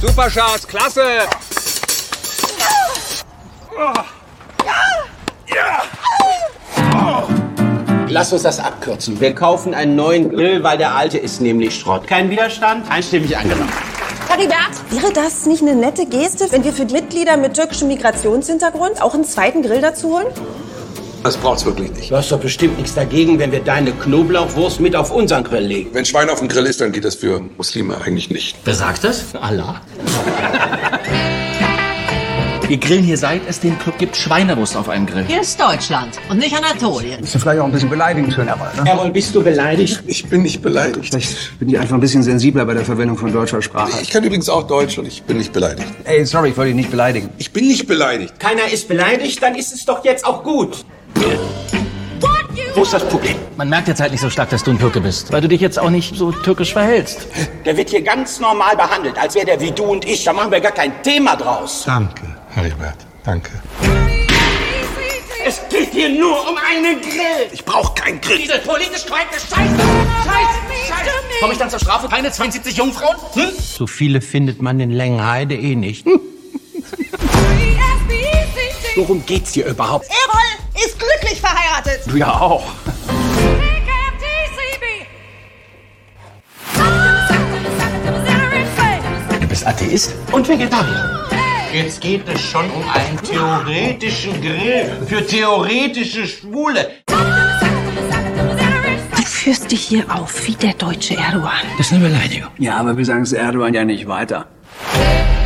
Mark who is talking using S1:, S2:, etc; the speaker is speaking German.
S1: Super, Schatz, klasse!
S2: Lass uns das abkürzen. Wir kaufen einen neuen Grill, weil der alte ist nämlich Schrott. Kein Widerstand? Einstimmig angenommen.
S3: Heribert, wäre das nicht eine nette Geste, wenn wir für Mitglieder mit türkischem Migrationshintergrund auch einen zweiten Grill dazu holen?
S4: Das braucht's wirklich nicht.
S2: Du hast doch bestimmt nichts dagegen, wenn wir deine Knoblauchwurst mit auf unseren Grill legen.
S4: Wenn Schwein auf dem Grill ist, dann geht das für Muslime eigentlich nicht.
S5: Wer sagt das? Allah. Wir grillen hier, seit es den Club gibt, Schweinewurst auf einem Grill.
S6: Hier ist Deutschland und nicht Anatolien.
S7: Das ist vielleicht auch ein bisschen beleidigend für einen Errol, ne?
S2: Errol, bist du beleidigt?
S4: Ich bin nicht beleidigt.
S7: Vielleicht bin ich einfach ein bisschen sensibler bei der Verwendung von deutscher Sprache.
S4: Ich kann übrigens auch Deutsch und ich bin nicht beleidigt.
S7: Ey, sorry, ich wollte dich nicht beleidigen.
S4: Ich bin nicht beleidigt.
S2: Keiner ist beleidigt, dann ist es doch jetzt auch gut. Wo ist das Problem?
S5: Man merkt jetzt halt nicht so stark, dass du ein Türke bist, weil du dich jetzt auch nicht so türkisch verhältst.
S2: Der wird hier ganz normal behandelt, als wäre der wie du und ich. Da machen wir gar kein Thema draus.
S4: Danke, Heribert. Danke.
S2: Es geht hier nur um einen Grill.
S4: Ich brauche keinen Grill.
S5: Diese politisch korrekte Scheiße! Scheiße! Komme ich dann zur Strafe? Keine 72 Jungfrauen? Hm?
S2: So viele findet man in Längenheide eh nicht. Worum geht's hier überhaupt?
S3: Errol ist glücklich verheiratet.
S2: Du ja auch.
S5: Du bist Atheist?
S2: Und Vegetarier.
S8: Jetzt geht es schon um einen theoretischen Grill für theoretische Schwule.
S3: Du führst dich hier auf wie der deutsche Erdogan.
S5: Das ist eine Beleidigung.
S7: Ja, aber wir sagen es Erdogan ja nicht weiter.